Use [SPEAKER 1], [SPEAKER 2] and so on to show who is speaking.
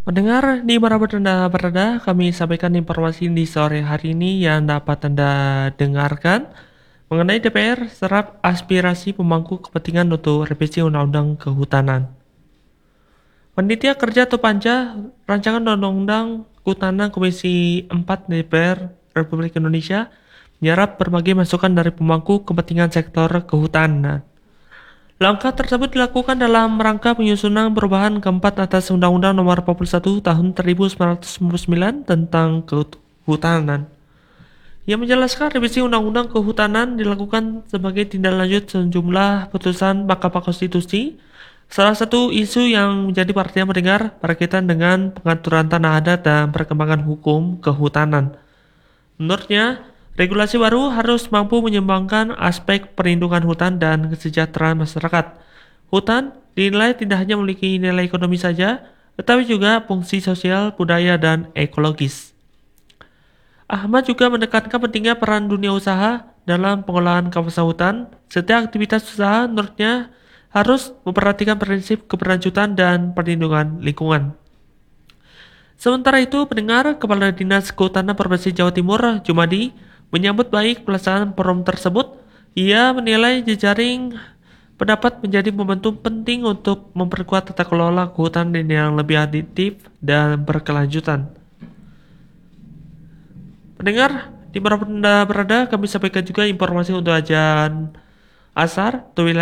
[SPEAKER 1] Mendengar di mana Anda berada, kami sampaikan informasi di sore hari ini yang dapat Anda dengarkan mengenai DPR serap aspirasi pemangku kepentingan untuk revisi Undang-Undang Kehutanan. Panitia Kerja atau Panja Rancangan Undang-Undang Kehutanan Komisi 4 DPR Republik Indonesia menyerap berbagai masukan dari pemangku kepentingan sektor kehutanan. Langkah tersebut dilakukan dalam rangka penyusunan perubahan keempat atas Undang-Undang Nomor 41 Tahun 1999 tentang Kehutanan, yang menjelaskan revisi Undang-Undang Kehutanan dilakukan sebagai tindak lanjut sejumlah putusan Mahkamah Konstitusi. Salah satu isu yang menjadi perhatian pendengar berkaitan dengan pengaturan tanah adat dan perkembangan hukum kehutanan. Menurutnya, regulasi baru harus mampu menyeimbangkan aspek perlindungan hutan dan kesejahteraan masyarakat. Hutan dinilai tidak hanya memiliki nilai ekonomi saja, tetapi juga fungsi sosial, budaya, dan ekologis. Ahmad juga menekankan pentingnya peran dunia usaha dalam pengelolaan kawasan hutan. Setiap aktivitas usaha menurutnya harus memperhatikan prinsip keberlanjutan dan perlindungan lingkungan. Sementara itu, pendengar Kepala Dinas Kehutanan Provinsi Jawa Timur, Jumadi, menyambut baik pelaksanaan forum tersebut. Ia menilai jejaring pendapat menjadi momentum penting untuk memperkuat tata kelola kehutanan yang lebih adiktif dan berkelanjutan. Pendengar, di mana Anda berada, kami sampaikan juga informasi untuk ajan asar atau wilayah